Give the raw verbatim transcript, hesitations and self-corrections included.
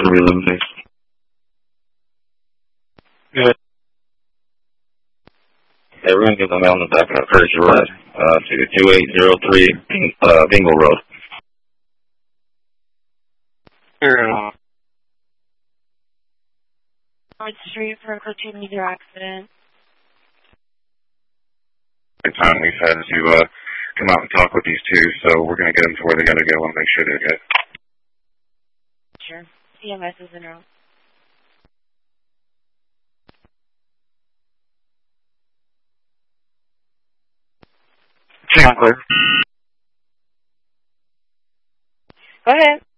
three eleven six. Good. Hey, we're going to give them out in the back of that Curtis Red uh, to two eight zero three uh, Bingle Road. Here. North Street for a two meter accident. Good time. We've had to uh, come out and talk with these two, so we're going to get them to where they got to go and make sure they're good. Sure. C M S is en route. Hang on, clear. Go ahead.